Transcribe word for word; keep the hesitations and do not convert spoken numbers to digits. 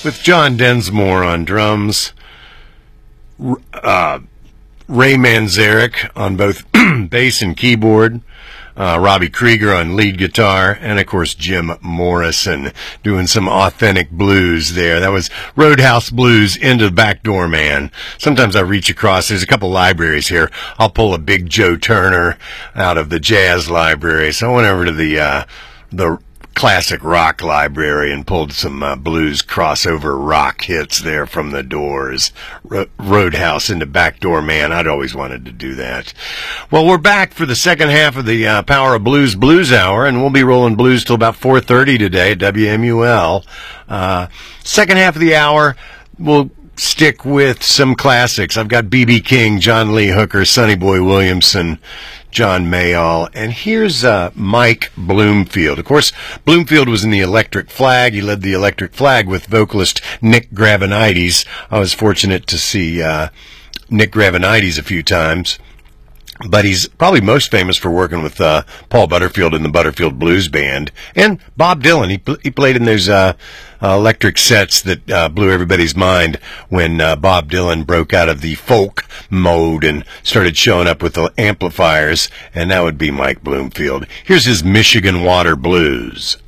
with John Densmore on drums, uh, Ray Manzarek on both bass and keyboard, uh, Robbie Krieger on lead guitar, and of course Jim Morrison doing some authentic blues there. That was Roadhouse Blues, Into the Backdoor Man. Sometimes I reach across, there's a couple libraries here. I'll pull a Big Joe Turner out of the jazz library. So I went over to the, uh, the classic rock library and pulled some uh, blues crossover rock hits there from the Doors. Ro- Roadhouse Into Backdoor Man. I'd always wanted to do that. Well, we're back for the second half of the uh, Power of Blues Blues Hour, and we'll be rolling blues till about four thirty today at W M U L. Uh, second half of the hour, we'll stick with some classics. I've got B B King, John Lee Hooker, Sonny Boy Williamson, John Mayall, and here's uh, Mike Bloomfield. Of course, Bloomfield was in the Electric Flag. He led the Electric Flag with vocalist Nick Gravenites. I was fortunate to see uh, Nick Gravenites a few times, but he's probably most famous for working with uh, Paul Butterfield in the Butterfield Blues Band, and Bob Dylan. He pl- he played in those uh, uh, electric sets that uh, blew everybody's mind when uh, Bob Dylan broke out of the folk mode and started showing up with the amplifiers, and that would be Mike Bloomfield. Here's his Michigan Water Blues.